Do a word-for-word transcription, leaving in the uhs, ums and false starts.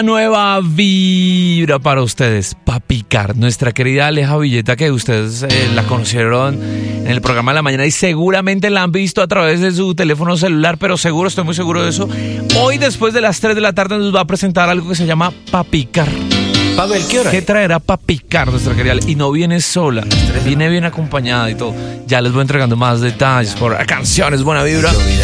Nueva vibra para ustedes, Papicar, nuestra querida Aleja Villeta, que ustedes eh, la conocieron en el programa de la mañana y seguramente la han visto a través de su teléfono celular, pero seguro, estoy muy seguro de eso. Hoy después de las tres de la tarde nos va a presentar algo que se llama Papicar. Pavel, ¿qué hora? ¿Qué traerá Papicar, nuestra querida? Y no viene sola, viene bien acompañada y todo. Ya les voy entregando más detalles por Canciones Buena Vibra.